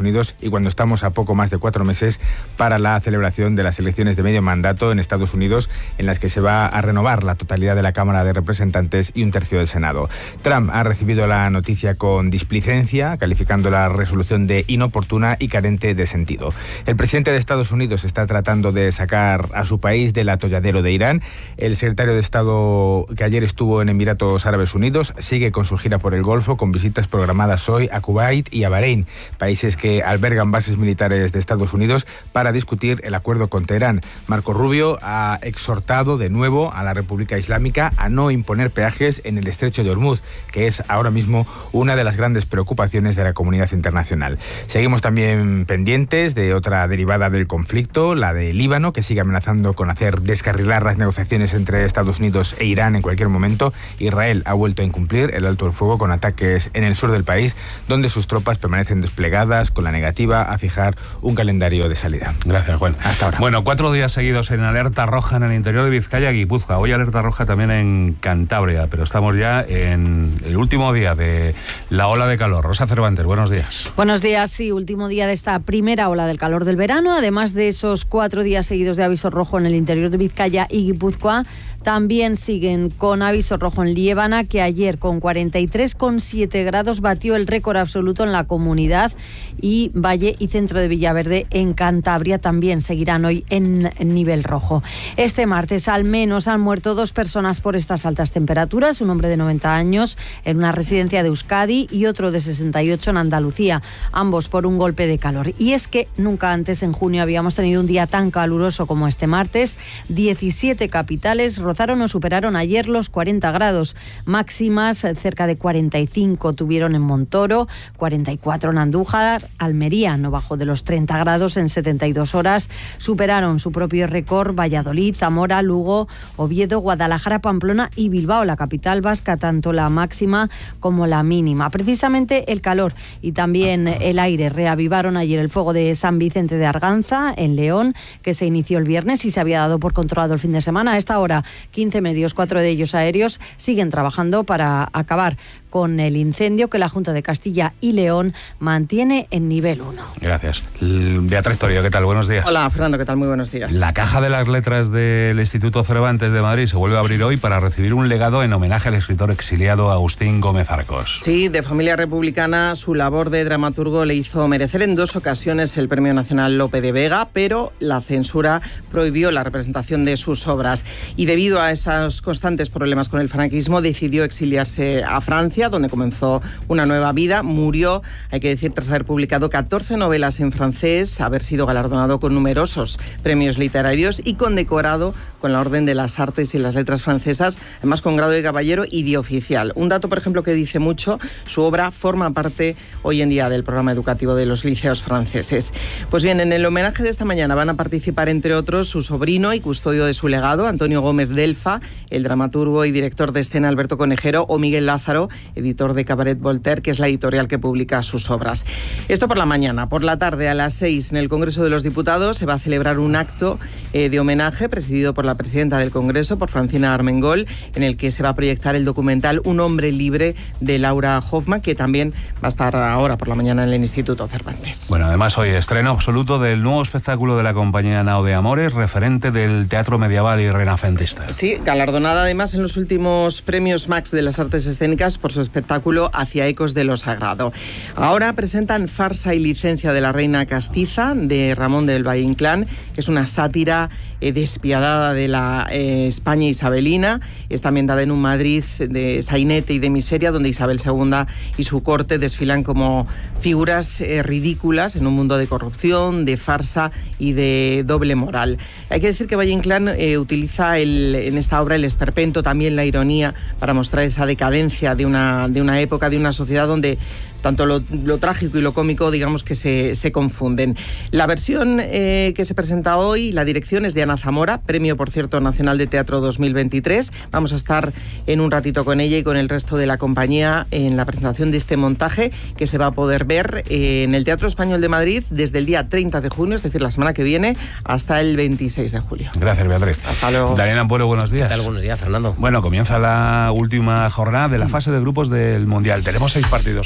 Unidos y cuando estamos a poco más de cuatro meses para la celebración de las elecciones de medio mandato en Estados Unidos, en las que se va a renovar la totalidad de la Cámara de Representantes y un tercio del Senado. Trump ha recibido la noticia con displicencia, calificando la resolución de inoportuna y carente de sentido. El presidente de Estados Unidos está tratando de sacar a su país del atolladero de Irán. El secretario de Estado, que ayer estuvo en Emiratos Árabes Unidos, sigue con su gira por el Golfo, con visitas programadas hoy a Kuwait y a Bahrein, países que albergan bases militares de Estados Unidos, para discutir el acuerdo con Teherán. Marco Rubio ha exhortado de nuevo a la República Islámica a no imponer peajes en el estrecho de Hormuz, que es ahora mismo una de las grandes preocupaciones de la comunidad internacional. Seguimos también pendientes de otra derivada del conflicto, la de Líbano, que sigue amenazando con hacer descarrilar las negociaciones entre Estados Unidos e Irán en cualquier momento. Israel ha vuelto a incumplir el alto el fuego con ataques en el sur del país, donde sus tropas permanecen desplegadas, con la negativa a fijar un calendario de salida. Gracias, Juan. Hasta ahora. Bueno, cuatro días seguidos en alerta roja en el interior de Vizcaya y Guipúzcoa. Hoy alerta roja también en Cantabria, pero estamos ya en el último día de la ola de calor. Rosa Cervantes, buenos días. Buenos días, sí, último día de esta primera ola del calor del verano. Además de esos cuatro días seguidos de aviso rojo en el interior de Vizcaya y Guipúzcoa, también siguen con aviso rojo en Liébana, que ayer con cuarenta y tres coma siete grados batió el récord absoluto en la comunidad, y Valle y centro de Villaverde en Cantabria también seguirán hoy en nivel rojo. Este martes al menos han muerto dos personas por estas altas temperaturas, un hombre de noventa años en una residencia de Euskadi y otro de sesenta y ocho en Andalucía, ambos por un golpe de calor. Y es que nunca antes en junio habíamos tenido un día tan caluroso como este martes. diecisiete capitales rozaron o superaron ayer los cuarenta grados, máximas cerca de cuarenta y cinco tuvieron en Montoro, cuarenta y cuatro en Andújar, Almería no bajó de los treinta grados en setenta y dos horas, superaron su propio récord Valladolid, Zamora, Lugo, Oviedo, Guadalajara, Pamplona y Bilbao, la capital vasca, tanto la máxima como la mínima. Precisamente el calor y también el aire reavivaron ayer el fuego de San Vicente de Arganza, en León, que se inició el viernes y se había dado por controlado el fin de semana. A esta hora, quince medios, cuatro de ellos aéreos, siguen trabajando para acabar con el incendio que la Junta de Castilla y León mantiene en nivel uno. Gracias. Beatriz Torio, ¿qué tal? Buenos días. Hola, Fernando, ¿qué tal? Muy buenos días. La Caja de las Letras del Instituto Cervantes de Madrid se vuelve a abrir hoy para recibir un legado en homenaje al escritor exiliado Agustín Gómez Arcos. Sí, de familia republicana, su labor de dramaturgo le hizo merecer en dos ocasiones el Premio Nacional Lope de Vega, pero la censura prohibió la representación de sus obras y debido a esos constantes problemas con el franquismo decidió exiliarse a Francia, donde comenzó una nueva vida. Murió, hay que decir, tras haber publicado catorce novelas en francés, haber sido galardonado con numerosos premios literarios y condecorado con la Orden de las Artes y las Letras francesas, además con grado de caballero y de oficial. Un dato, por ejemplo, que dice mucho: su obra forma parte hoy en día del programa educativo de los liceos franceses. Pues bien, en el homenaje de esta mañana van a participar, entre otros, su sobrino y custodio de su legado, Antonio Gómez Delfa, el dramaturgo y director de escena Alberto Conejero, o Miguel Lázaro, editor de Cabaret Voltaire, que es la editorial que publica sus obras. Esto por la mañana. Por la tarde, a las seis, en el Congreso de los Diputados, se va a celebrar un acto eh, de homenaje presidido por la presidenta del Congreso, por Francina Armengol, en el que se va a proyectar el documental Un hombre libre, de Laura Hoffman, que también va a estar ahora por la mañana en el Instituto Cervantes. Bueno, además hoy estreno absoluto del nuevo espectáculo de la compañía Nao de Amores, referente del teatro medieval y renacentista. Sí, galardonada además en los últimos premios Max de las Artes Escénicas por su espectáculo Hacia ecos de lo sagrado. Ahora presentan Farsa y licencia de la reina castiza, de Ramón del Valle Inclán, que es una sátira eh, despiadada de la eh, España isabelina. Está ambientada en un Madrid de sainete y de miseria, donde Isabel segunda y su corte desfilan como figuras eh, ridículas en un mundo de corrupción, de farsa y de doble moral. Hay que decir que Valle Inclán eh, utiliza el, en esta obra el esperpento, también la ironía, para mostrar esa decadencia de una, de una época, de una sociedad donde tanto lo, lo trágico y lo cómico, digamos que se, se confunden. La versión eh, que se presenta hoy, la dirección es de Ana Zamora, premio, por cierto, Nacional de Teatro dos mil veintitrés. Vamos a estar en un ratito con ella y con el resto de la compañía en la presentación de este montaje, que se va a poder ver eh, en el Teatro Español de Madrid desde el día treinta de junio, es decir, la semana que viene, hasta el veintiséis de julio. Gracias, Beatriz. Hasta luego. Daniel Ampuero, buenos días. ¿Qué tal? Buenos días, Fernando. Bueno, comienza la última jornada de la fase de grupos del Mundial. Tenemos seis partidos hoy. Sí,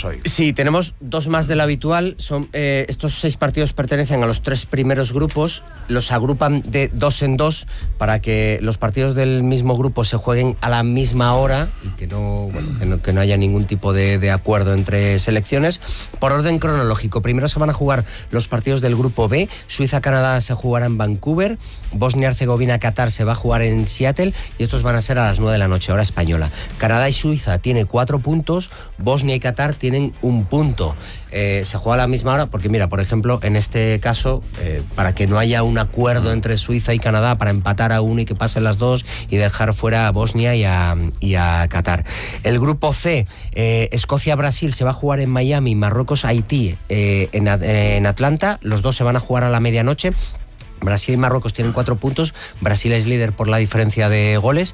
Sí, tenemos dos más de lo habitual. Son, eh, estos seis partidos pertenecen a los tres primeros grupos. Los agrupan de dos en dos para que los partidos del mismo grupo se jueguen a la misma hora y que no, bueno, que no, que no haya ningún tipo de, de acuerdo entre selecciones. Por orden cronológico, primero se van a jugar los partidos del grupo B. Suiza-Canadá se jugará en Vancouver. Bosnia-Herzegovina-Qatar se va a jugar en Seattle y estos van a ser a las nueve de la noche, hora española. Canadá y Suiza tienen cuatro puntos, Bosnia y Qatar tienen un punto. Eh, se juega a la misma hora porque, mira, por ejemplo, en este caso, eh, para que no haya un acuerdo entre Suiza y Canadá para empatar a uno y que pasen las dos y dejar fuera a Bosnia y a, y a Qatar. El grupo C, eh, Escocia-Brasil se va a jugar en Miami, Marruecos-Haití eh, en, en Atlanta. Los dos se van a jugar a la medianoche. Brasil y Marruecos tienen cuatro puntos. Brasil es líder por la diferencia de goles.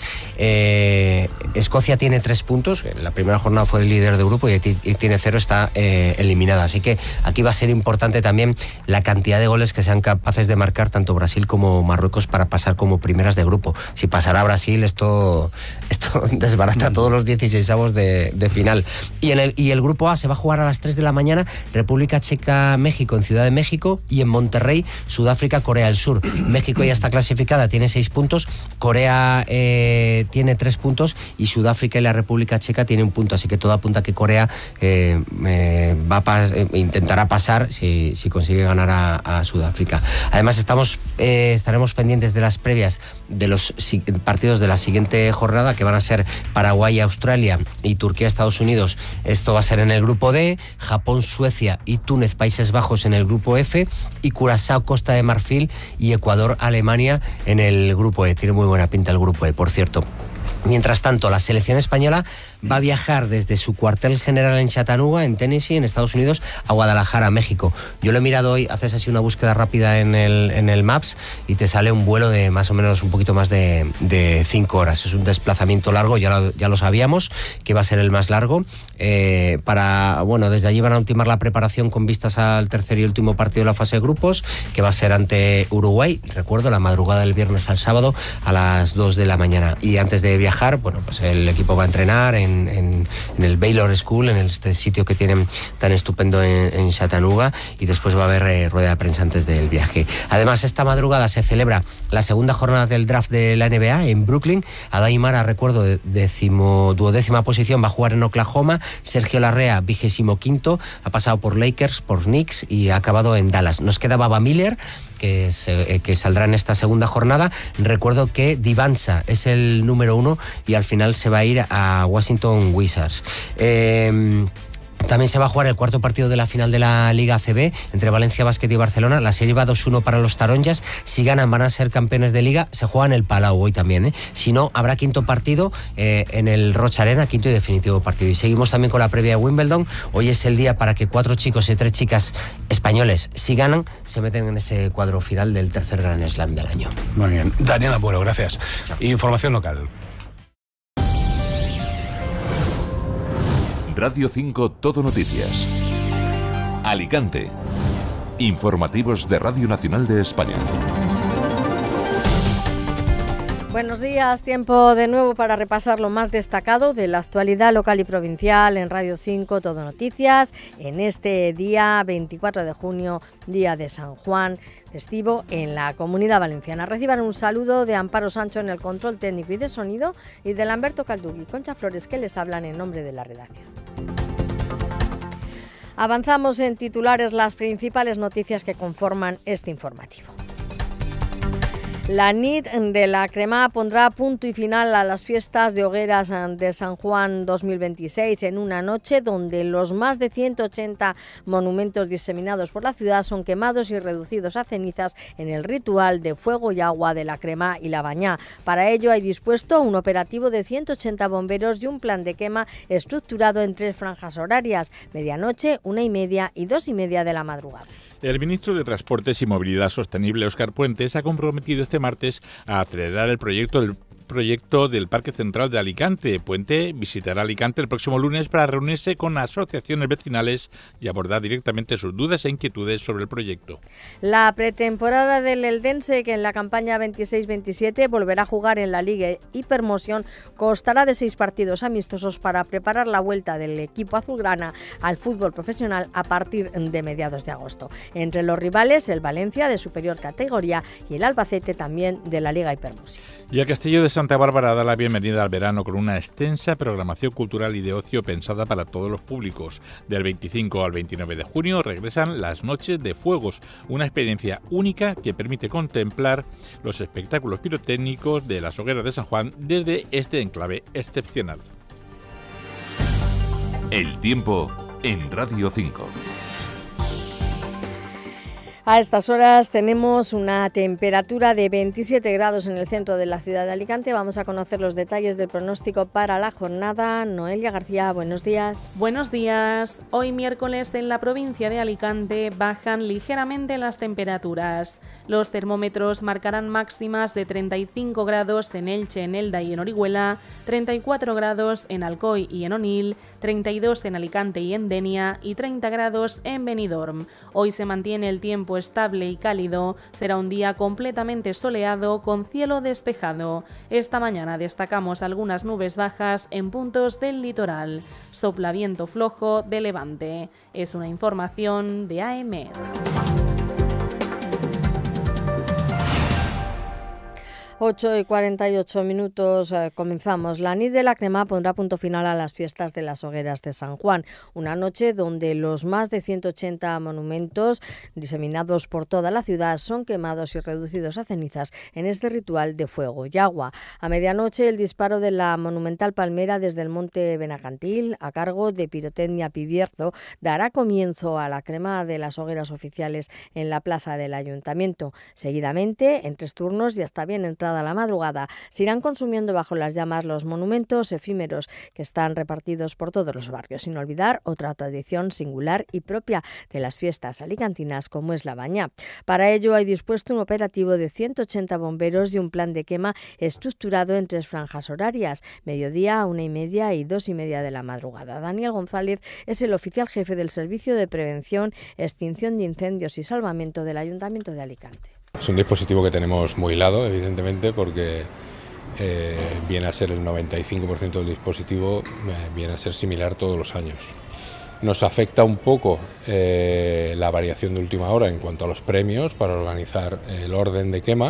Eh, Escocia tiene tres puntos. La primera jornada fue el líder de grupo y, y tiene cero, está eh, eliminada. Así que aquí va a ser importante también la cantidad de goles que sean capaces de marcar tanto Brasil como Marruecos para pasar como primeras de grupo. Si pasará Brasil, esto, esto desbarata todos los dieciseisavos de, de final. Y, en el, y el grupo A se va a jugar a las tres de la mañana. República Checa-México en Ciudad de México y en Monterrey, Sudáfrica, Corea del Sur. México ya está clasificada, tiene seis puntos, Corea eh, tiene tres puntos y Sudáfrica y la República Checa tienen un punto, así que todo apunta a que Corea eh, eh, va a pas eh, intentará pasar si, si consigue ganar a, a Sudáfrica. Además estamos eh, estaremos pendientes de las previas de los si, partidos de la siguiente jornada, que van a ser Paraguay, Australia y Turquía, Estados Unidos. Esto va a ser en el grupo D, Japón, Suecia y Túnez, Países Bajos en el grupo F y Curazao, Costa de Marfil y Ecuador, Alemania en el grupo E. Tiene muy buena pinta el grupo E, por cierto. Mientras tanto, la selección española va a viajar desde su cuartel general en Chattanooga, en Tennessee, en Estados Unidos, a Guadalajara, México. Yo lo he mirado hoy, haces así una búsqueda rápida en el, en el Maps y te sale un vuelo de más o menos un poquito más de, de cinco horas. Es un desplazamiento largo, ya lo, ya lo sabíamos, que va a ser el más largo. Eh, para, bueno, desde allí van a ultimar la preparación con vistas al tercer y último partido de la fase de grupos, que va a ser ante Uruguay, recuerdo, la madrugada del viernes al sábado a las dos de la mañana. Y antes de viajar, bueno, pues el equipo va a entrenar en En, en, en el Baylor School, en este sitio que tienen tan estupendo en, en Chattanooga, y después va a haber eh, rueda de prensa antes del viaje. Además, esta madrugada se celebra la segunda jornada del draft de la N B A en Brooklyn. Adai Mara, recuerdo, décimo, duodécima posición, va a jugar en Oklahoma. Sergio Larrea, vigésimo quinto, ha pasado por Lakers, por Knicks y ha acabado en Dallas. Nos queda Baba Miller, que, se, que saldrá en esta segunda jornada. Recuerdo que Divansa es el número uno y al final se va a ir a Washington Wizards. Eh, También se va a jugar el cuarto partido de la final de la Liga A C B entre Valencia Basket y Barcelona. La serie va dos uno para los taronjas. Si ganan van a ser campeones de Liga. Se juega en el Palau hoy también, ¿eh? Si no, habrá quinto partido eh, en el Rocha Arena, quinto y definitivo partido. Y seguimos también con la previa de Wimbledon. Hoy es el día para que cuatro chicos y tres chicas españoles, si ganan, se meten en ese cuadro final del tercer Grand Slam del año. Muy bien. Daniel Abuelo, gracias. Chao. Información local. Radio cinco Todo Noticias. Alicante. Informativos de Radio Nacional de España. Buenos días, tiempo de nuevo para repasar lo más destacado de la actualidad local y provincial en Radio cinco Todo Noticias, en este día veinticuatro de junio, día de San Juan, festivo en la Comunidad Valenciana. Reciban un saludo de Amparo Sancho en el control técnico y de sonido y de Lamberto Caldugui y Concha Flores, que les hablan en nombre de la redacción. Avanzamos en titulares las principales noticias que conforman este informativo. La nit de la Cremà pondrá punto y final a las fiestas de hogueras de San Juan dos mil veintiséis en una noche donde los más de ciento ochenta monumentos diseminados por la ciudad son quemados y reducidos a cenizas en el ritual de fuego y agua de la Cremà y la Bañá. Para ello hay dispuesto un operativo de ciento ochenta bomberos y un plan de quema estructurado en tres franjas horarias: medianoche, una y media y dos y media de la madrugada. El ministro de Transportes y Movilidad Sostenible, Óscar Puente, se ha comprometido este martes a acelerar el proyecto del proyecto del Parque Central de Alicante. Puente visitará Alicante el próximo lunes para reunirse con asociaciones vecinales y abordar directamente sus dudas e inquietudes sobre el proyecto. La pretemporada del Eldense, que en la campaña veintiséis veintisiete volverá a jugar en la Liga Hipermotion, constará de seis partidos amistosos para preparar la vuelta del equipo azulgrana al fútbol profesional a partir de mediados de agosto. Entre los rivales, el Valencia, de superior categoría, y el Albacete, también de la Liga Hipermotion. Y el Castillo de Santa Bárbara da la bienvenida al verano con una extensa programación cultural y de ocio pensada para todos los públicos. Del veinticinco al veintinueve de junio regresan las Noches de Fuegos, una experiencia única que permite contemplar los espectáculos pirotécnicos de las hogueras de San Juan desde este enclave excepcional. El tiempo en Radio cinco. A estas horas tenemos una temperatura de veintisiete grados en el centro de la ciudad de Alicante. Vamos a conocer los detalles del pronóstico para la jornada. Noelia García, buenos días. Buenos días. Hoy miércoles en la provincia de Alicante bajan ligeramente las temperaturas. Los termómetros marcarán máximas de treinta y cinco grados en Elche, en Elda y en Orihuela, treinta y cuatro grados en Alcoy y en Onil, treinta y dos en Alicante y en Denia y treinta grados en Benidorm. Hoy se mantiene el tiempo estable y cálido, será un día completamente soleado con cielo despejado. Esta mañana destacamos algunas nubes bajas en puntos del litoral. Sopla viento flojo de levante. Es una información de A E M E D. ocho y cuarenta y ocho minutos, eh, comenzamos. La Nit de la Crema pondrá punto final a las fiestas de las hogueras de San Juan, una noche donde los más de ciento ochenta monumentos diseminados por toda la ciudad son quemados y reducidos a cenizas en este ritual de fuego y agua. A medianoche, el disparo de la monumental palmera desde el Monte Benacantil, a cargo de Pirotecnia Pibierzo, dará comienzo a la crema de las hogueras oficiales en la plaza del Ayuntamiento. Seguidamente, en tres turnos y hasta bien entrada a la madrugada, se irán consumiendo bajo las llamas los monumentos efímeros que están repartidos por todos los barrios, sin olvidar otra tradición singular y propia de las fiestas alicantinas, como es la baña. Para ello hay dispuesto un operativo de ciento ochenta bomberos y un plan de quema estructurado en tres franjas horarias, mediodía, una y media y dos y media de la madrugada. Daniel González es el oficial jefe del Servicio de Prevención, Extinción de Incendios y Salvamento del Ayuntamiento de Alicante. Es un dispositivo que tenemos muy hilado, evidentemente, porque eh, viene a ser el noventa y cinco por ciento del dispositivo, eh, viene a ser similar todos los años. Nos afecta un poco eh, la variación de última hora en cuanto a los premios para organizar el orden de quema,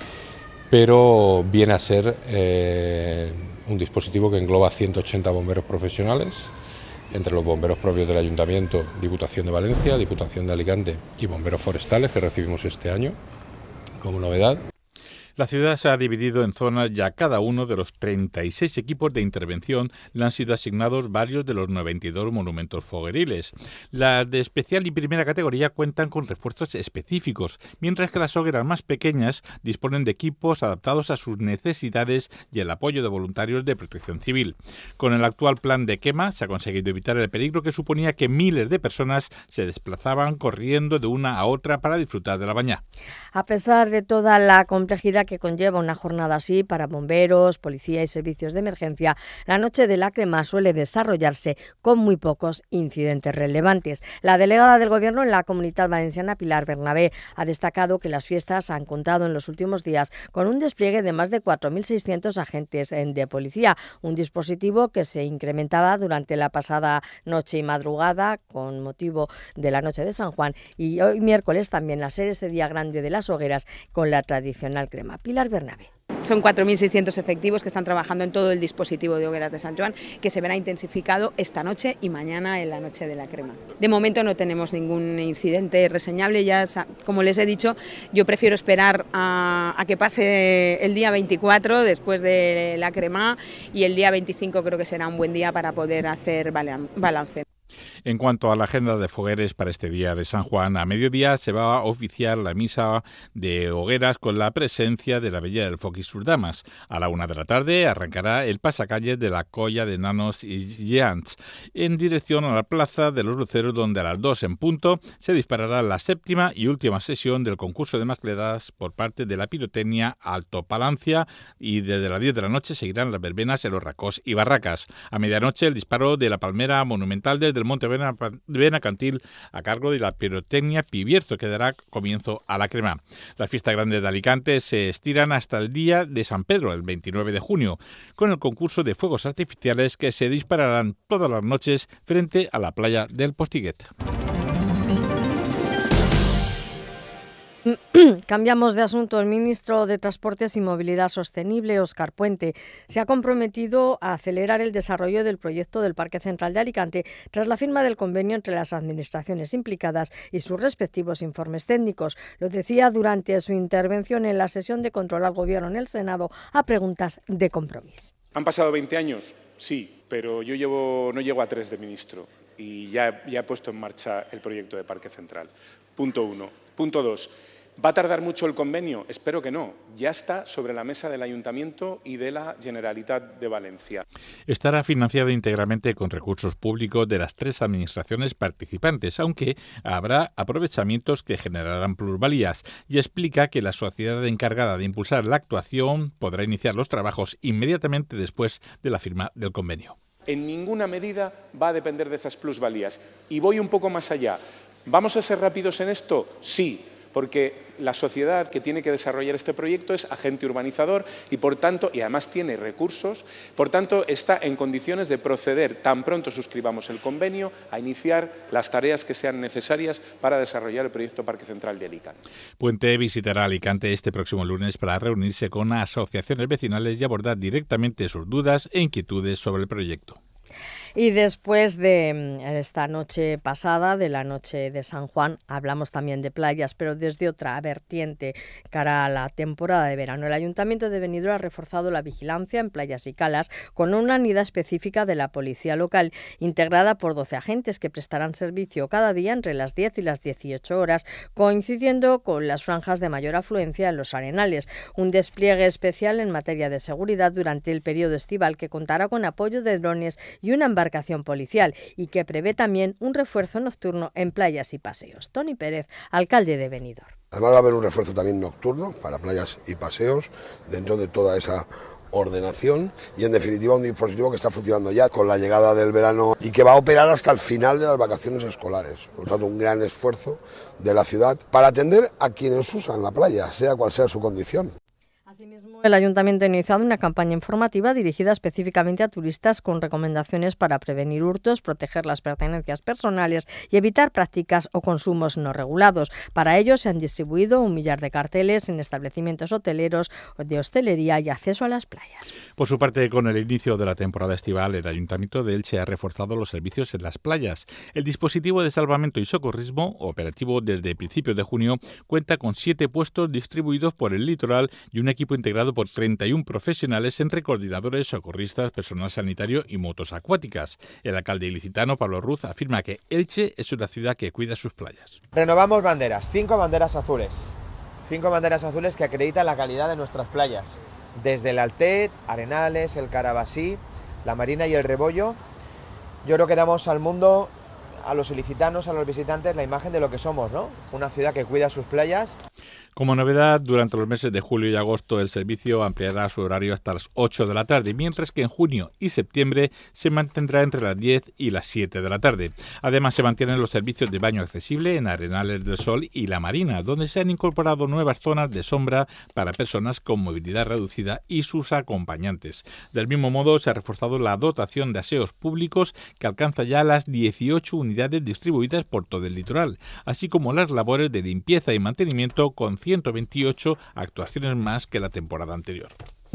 pero viene a ser eh, un dispositivo que engloba ciento ochenta bomberos profesionales, entre los bomberos propios del Ayuntamiento, Diputación de Valencia, Diputación de Alicante y bomberos forestales que recibimos este año como novedad. La ciudad se ha dividido en zonas y a cada uno de los treinta y seis equipos de intervención le han sido asignados varios de los noventa y dos monumentos fogueriles. Las de especial y primera categoría cuentan con refuerzos específicos, mientras que las hogueras más pequeñas disponen de equipos adaptados a sus necesidades y el apoyo de voluntarios de protección civil. Con el actual plan de quema se ha conseguido evitar el peligro que suponía que miles de personas se desplazaban corriendo de una a otra para disfrutar de la baña. A pesar de toda la complejidad que conlleva una jornada así para bomberos, policía y servicios de emergencia, la noche de la crema suele desarrollarse con muy pocos incidentes relevantes. La delegada del Gobierno en la Comunidad Valenciana, Pilar Bernabé, ha destacado que las fiestas han contado en los últimos días con un despliegue de más de cuatro mil seiscientos agentes de policía, un dispositivo que se incrementaba durante la pasada noche y madrugada con motivo de la noche de San Juan, y hoy miércoles también a ser ese día grande de las hogueras con la tradicional crema. Pilar Bernabé. Son cuatro mil seiscientos efectivos que están trabajando en todo el dispositivo de hogueras de San Joan, que se verá intensificado esta noche y mañana en la noche de la crema. De momento no tenemos ningún incidente reseñable, ya como les he dicho, yo prefiero esperar a, a que pase el día veinticuatro después de la crema, y el día veinticinco creo que será un buen día para poder hacer balance. En cuanto a la agenda de fogueres para este día de San Juan, a mediodía se va a oficiar la misa de hogueras con la presencia de la Bella del Foc y sus damas. A la una de la tarde arrancará el pasacalle de la Colla de Nanos y Giants en dirección a la Plaza de los Luceros, donde a las dos en punto se disparará la séptima y última sesión del concurso de mascledas por parte de la pirotecnia Alto Palancia, y desde las diez de la noche seguirán las verbenas en los Racós y Barracas. A medianoche el disparo de la palmera monumental desde el Monte Benacantil a cargo de la pirotecnia Pibierzo, que dará comienzo a la crema. Las fiestas grandes de Alicante se estiran hasta el día de San Pedro, el veintinueve de junio, con el concurso de fuegos artificiales que se dispararán todas las noches frente a la playa del Postiguet. Cambiamos de asunto. El ministro de Transportes y Movilidad Sostenible, Óscar Puente, se ha comprometido a acelerar el desarrollo del proyecto del Parque Central de Alicante tras la firma del convenio entre las administraciones implicadas y sus respectivos informes técnicos. Lo decía durante su intervención en la sesión de control al Gobierno en el Senado a preguntas de Compromís. ¿Han pasado veinte años? Sí, pero yo llevo, no llego a tres de ministro y ya, ya he puesto en marcha el proyecto de Parque Central. Punto uno. Punto dos. ¿Va a tardar mucho el convenio? Espero que no. Ya está sobre la mesa del Ayuntamiento y de la Generalitat de Valencia. Estará financiado íntegramente con recursos públicos de las tres administraciones participantes, aunque habrá aprovechamientos que generarán plusvalías, y explica que la sociedad encargada de impulsar la actuación podrá iniciar los trabajos inmediatamente después de la firma del convenio. En ninguna medida va a depender de esas plusvalías. Y voy un poco más allá. ¿Vamos a ser rápidos en esto? Sí. Porque la sociedad que tiene que desarrollar este proyecto es agente urbanizador y, por tanto, y además tiene recursos, por tanto, está en condiciones de proceder, tan pronto suscribamos el convenio, a iniciar las tareas que sean necesarias para desarrollar el proyecto Parque Central de Alicante. Puente visitará Alicante este próximo lunes para reunirse con asociaciones vecinales y abordar directamente sus dudas e inquietudes sobre el proyecto. Y después de esta noche pasada, de la noche de San Juan, hablamos también de playas, pero desde otra vertiente cara a la temporada de verano. El Ayuntamiento de Benidorm ha reforzado la vigilancia en playas y calas con una unidad específica de la policía local, integrada por doce agentes que prestarán servicio cada día entre las diez y las dieciocho horas, coincidiendo con las franjas de mayor afluencia en los arenales. Un despliegue especial en materia de seguridad durante el periodo estival que contará con apoyo de drones y una embarcación policial, y que prevé también un refuerzo nocturno en playas y paseos. Tony Pérez, alcalde de Benidorm. Además va a haber un refuerzo también nocturno para playas y paseos dentro de toda esa ordenación, y en definitiva un dispositivo que está funcionando ya con la llegada del verano y que va a operar hasta el final de las vacaciones escolares. Por lo tanto, un gran esfuerzo de la ciudad para atender a quienes usan la playa, sea cual sea su condición. Asimismo, el Ayuntamiento ha iniciado una campaña informativa dirigida específicamente a turistas con recomendaciones para prevenir hurtos, proteger las pertenencias personales y evitar prácticas o consumos no regulados. Para ello se han distribuido un millar de carteles en establecimientos hoteleros, de hostelería y acceso a las playas. Por su parte, con el inicio de la temporada estival, el Ayuntamiento de Elche ha reforzado los servicios en las playas. El dispositivo de salvamento y socorrismo, operativo desde principios de junio, cuenta con siete puestos distribuidos por el litoral y un equipo integrado por treinta y uno profesionales entre coordinadores, socorristas, personal sanitario y motos acuáticas. El alcalde ilicitano, Pablo Ruz, afirma que Elche es una ciudad que cuida sus playas. Renovamos banderas, cinco banderas azules, cinco banderas azules que acreditan la calidad de nuestras playas, desde el Altet, Arenales, el Carabasí, la Marina y el Rebollo. Yo creo que damos al mundo, a los ilicitanos, a los visitantes, la imagen de lo que somos, ¿no? Una ciudad que cuida sus playas. Como novedad, durante los meses de julio y agosto el servicio ampliará su horario hasta las ocho de la tarde, mientras que en junio y septiembre se mantendrá entre las diez y las siete de la tarde. Además, se mantienen los servicios de baño accesible en Arenales del Sol y La Marina, donde se han incorporado nuevas zonas de sombra para personas con movilidad reducida y sus acompañantes. Del mismo modo, se ha reforzado la dotación de aseos públicos, que alcanza ya las dieciocho unidades distribuidas por todo el litoral, así como las labores de limpieza y mantenimiento, con ciento veintiocho actuaciones más que la temporada anterior.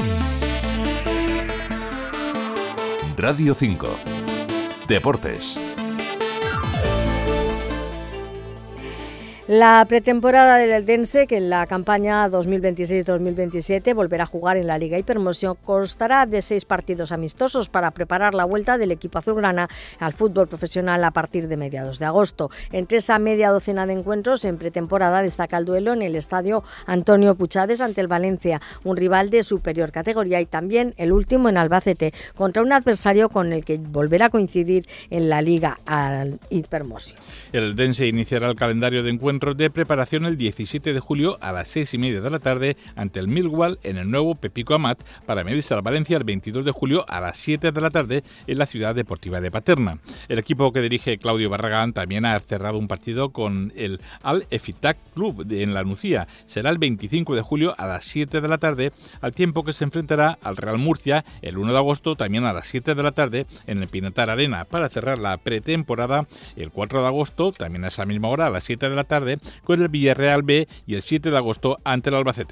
Radio cinco. Deportes. La pretemporada del Eldense, que en la campaña dos mil veintiséis dos mil veintisiete volverá a jugar en la Liga Hipermotion, constará de seis partidos amistosos para preparar la vuelta del equipo azulgrana al fútbol profesional a partir de mediados de agosto. Entre esa media docena de encuentros en pretemporada destaca el duelo en el estadio Antonio Puchades ante el Valencia, un rival de superior categoría, y también el último en Albacete, contra un adversario con el que volverá a coincidir en la Liga al Hipermotion. El Eldense iniciará el calendario de encuentros de preparación el diecisiete de julio a las seis y media de la tarde ante el Millwall en el nuevo Pepico Amat, para medirse al Valencia el veintidós de julio a las siete de la tarde en la Ciudad Deportiva de Paterna. El equipo que dirige Claudio Barragán también ha cerrado un partido con el Al Efitac Club de, en la Nucía. Será el veinticinco de julio a las siete de la tarde, al tiempo que se enfrentará al Real Murcia el uno de agosto también a las siete de la tarde en el Pinatar Arena, para cerrar la pretemporada el cuatro de agosto también a esa misma hora a las siete de la tarde con el Villarreal B, y el siete de agosto ante el Albacete.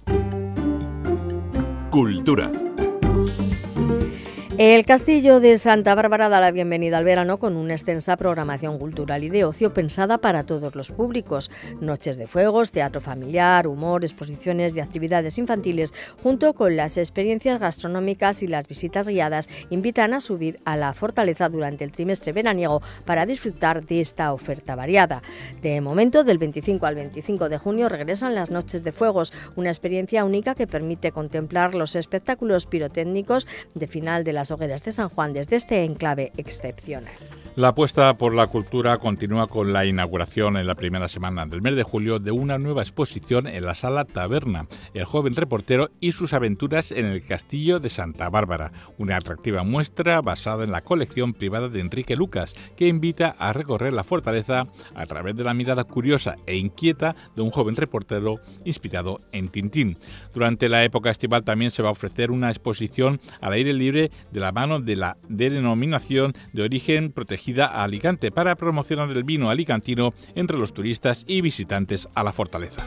Cultura. El Castillo de Santa Bárbara da la bienvenida al verano con una extensa programación cultural y de ocio pensada para todos los públicos. Noches de fuegos, teatro familiar, humor, exposiciones de actividades infantiles, junto con las experiencias gastronómicas y las visitas guiadas, invitan a subir a la fortaleza durante el trimestre veraniego para disfrutar de esta oferta variada. De momento, del veinticinco al veinticinco de junio regresan las Noches de Fuegos, una experiencia única que permite contemplar los espectáculos pirotécnicos de final de las hogueras de San Juan desde este enclave excepcional. La apuesta por la cultura continúa con la inauguración en la primera semana del mes de julio de una nueva exposición en la Sala Taberna, El joven reportero y sus aventuras en el Castillo de Santa Bárbara, una atractiva muestra basada en la colección privada de Enrique Lucas, que invita a recorrer la fortaleza a través de la mirada curiosa e inquieta de un joven reportero inspirado en Tintín. Durante la época estival también se va a ofrecer una exposición al aire libre de la mano de la denominación de origen protegida a Alicante, para promocionar el vino alicantino entre los turistas y visitantes a la fortaleza.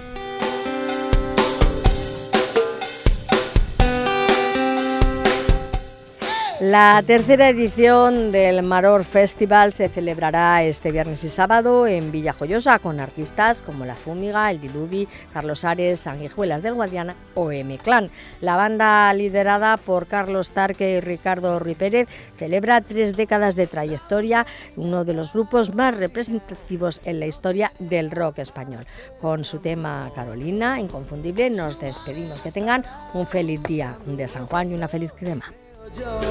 La tercera edición del Maror Festival se celebrará este viernes y sábado en Villajoyosa con artistas como La Fúmiga, El Diluvi, Carlos Ares, Sanguijuelas del Guadiana o M-Clan. La banda, liderada por Carlos Tarque y Ricardo Ruiz Pérez, celebra tres décadas de trayectoria, uno de los grupos más representativos en la historia del rock español. Con su tema Carolina, inconfundible, nos despedimos. Que tengan un feliz día de San Juan y una feliz crema.